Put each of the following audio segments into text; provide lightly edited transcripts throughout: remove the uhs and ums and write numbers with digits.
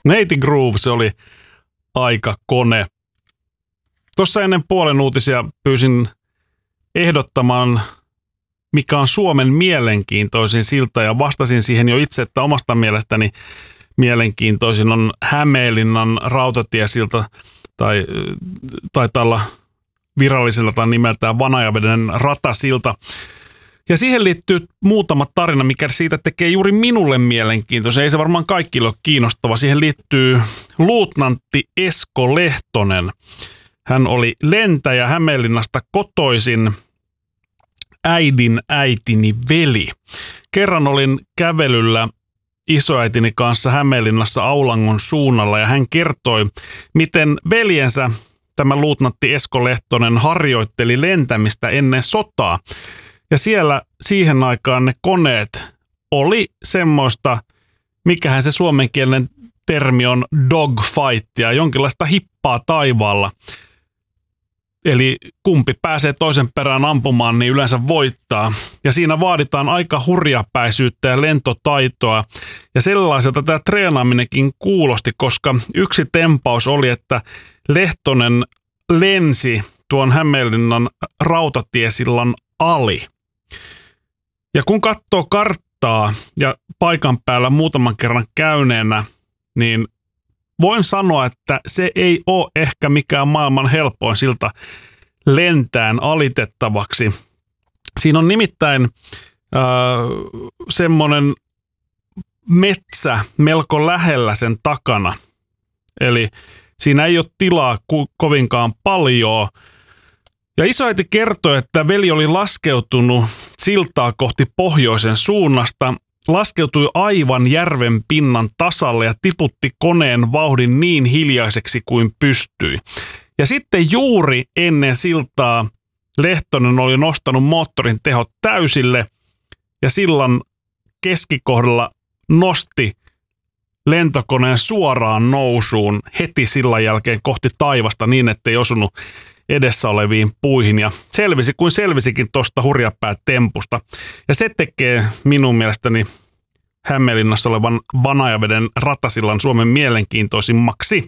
Neiti Groove, se oli aikakone. Tuossa ennen puolen uutisia pyysin ehdottamaan, mikä on Suomen mielenkiintoisin silta, ja vastasin siihen jo itse, että omasta mielestäni mielenkiintoisin on Hämeenlinnan rautatiesilta, tai taitaa olla virallisella nimeltään Vanajaveden ratasilta. Ja siihen liittyy muutama tarina, mikä siitä tekee juuri minulle mielenkiintoisen. Ei se varmaan kaikille ole kiinnostava. Siihen liittyy luutnantti Esko Lehtonen. Hän oli lentäjä Hämeenlinnasta kotoisin, äidin äitini veli. Kerran olin kävelyllä isoäitini kanssa Hämeenlinnassa Aulangon suunnalla ja hän kertoi, miten veljensä, tämä luutnantti Esko Lehtonen, harjoitteli lentämistä ennen sotaa. Ja siellä siihen aikaan ne koneet oli semmoista, mikähän se suomenkielinen termi on, dogfightia, jonkinlaista hippaa taivaalla. Eli kumpi pääsee toisen perään ampumaan, niin yleensä voittaa. Ja siinä vaaditaan aika hurjapäisyyttä ja lentotaitoa. Ja sellaiselta tämä treenaaminenkin kuulosti, koska yksi tempaus oli, että Lehtonen lensi tuon Hämeenlinnan rautatiesillan ali. Ja kun katsoo karttaa ja paikan päällä muutaman kerran käyneenä, niin voin sanoa, että se ei ole ehkä mikään maailman helpoin silta lentään alitettavaksi. Siinä on nimittäin semmoinen metsä melko lähellä sen takana. Eli siinä ei ole tilaa kovinkaan paljon. Ja isoäiti kertoi, että veli oli laskeutunut siltaa kohti pohjoisen suunnasta, laskeutui aivan järven pinnan tasalle ja tiputti koneen vauhdin niin hiljaiseksi kuin pystyi. Ja sitten juuri ennen siltaa Lehtonen oli nostanut moottorin tehot täysille ja sillan keskikohdalla nosti lentokoneen suoraan nousuun heti sillan jälkeen kohti taivasta niin, ettei osunut edessä oleviin puihin ja selvisi kuin selvisikin tuosta hurjapäätempusta. Ja se tekee minun mielestäni Hämeenlinnassa olevan Vanajaveden ratasillan Suomen mielenkiintoisimmaksi.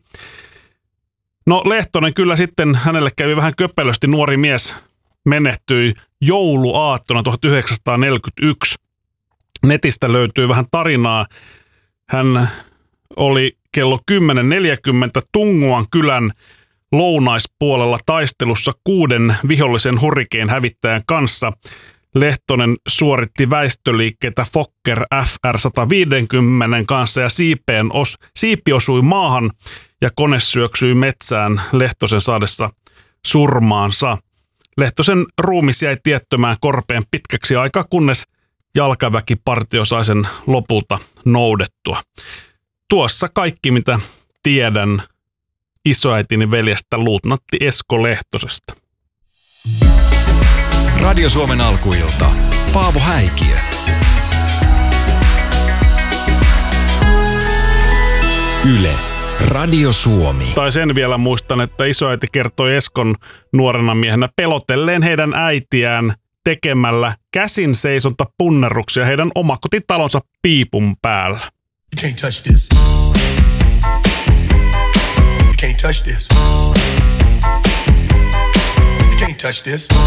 No Lehtonen kyllä sitten, hänelle kävi vähän köpelösti, nuori mies menehtyi jouluaattona 1941. Netistä löytyy vähän tarinaa. Hän oli kello 10.40 Tunguan kylän lounaispuolella taistelussa 6 vihollisen Hurricane hävittäjän kanssa. Lehtonen suoritti väistöliikkeitä Fokker FR 150 kanssa ja siipi osui maahan ja kone syöksyi metsään Lehtosen saadessa surmaansa. Lehtosen ruumis jäi tiettömään korpeen pitkäksi aikaa, kunnes jalkaväkipartio sai sen lopulta noudettua. Tuossa kaikki, mitä tiedän isoäitini veljestä luutnantti Esko Lehtosesta. Radio Suomen alkuilta. Paavo Häikiö. Yle. Radio Suomi. Tai sen vielä muistan, että isoäiti kertoi Eskon nuorena miehenä pelotelleen heidän äitiään tekemällä käsin seisonta punnerruksia heidän omakotitalonsa piipun päällä. You can't touch this. You can't touch this. You can't touch this.